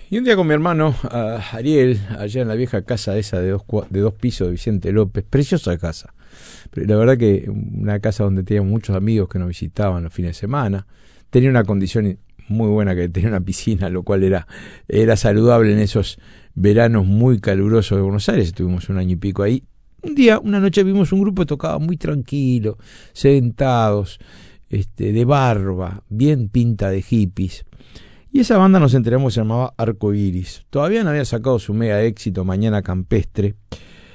Y un día con mi hermano Ariel, allá en la vieja casa esa de dos pisos de Vicente López, preciosa casa. Pero la verdad que una casa donde teníamos muchos amigos que nos visitaban los fines de semana. Tenía una condición muy buena, que tenía una piscina, lo cual era saludable en esos veranos muy calurosos de Buenos Aires. Estuvimos un año y pico ahí. Una noche vimos un grupo que tocaba muy tranquilo, sentados, de barba, bien pinta de hippies. Y esa banda, nos enteramos, se llamaba Arco Iris. Todavía no había sacado su mega éxito Mañana Campestre,